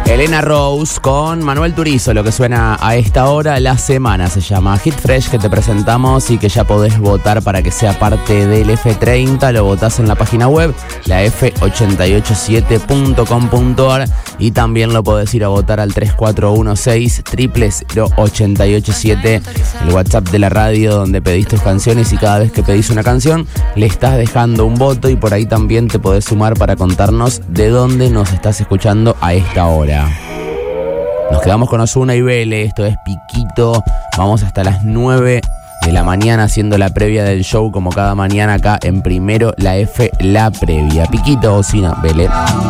Elena Rose con Manuel Turizo, lo que suena a esta hora. La semana se llama Hit Fresh, que te presentamos y que ya podés votar para que sea parte del F30. Lo votás en la página web, la f887.com.ar, y también lo podés ir a votar al 3416-000887, el WhatsApp de la radio, donde pedís tus canciones, y cada vez que pedís una canción le estás dejando un voto, y por ahí también te podés sumar para contarnos de dónde nos estás escuchando a esta hora. Nos quedamos con Ozuna y Vélez, esto es Piquito. Vamos hasta las 9 de la mañana haciendo la previa del show, como cada mañana acá en Primero la F, la previa. Piquito, Ozuna, Vélez.